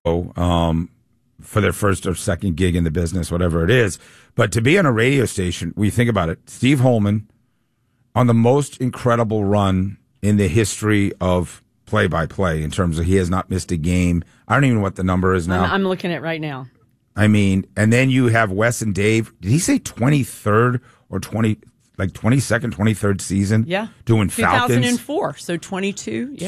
for their first or second gig in the business, whatever it is. But to be on a radio station, we think about it, Steve Holman on the most incredible run in the history of play-by-play in terms of he has not missed a game. I don't even know what the number is now. I'm looking at it right now. I mean, and then you have Wes and Dave. Did he say 23rd or 22nd, 23rd season? Yeah. Doing Falcons. 2004, so 22. Yeah.